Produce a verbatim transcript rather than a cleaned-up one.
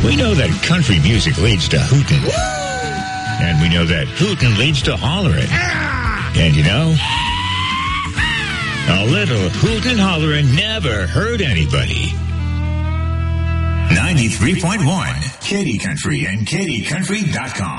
We know that country music leads to hootin'. And we know that hootin' leads to hollering. And you know, a little hootin' hollering never hurt anybody. ninety-three point one, Katy Country and Katy Country dot com.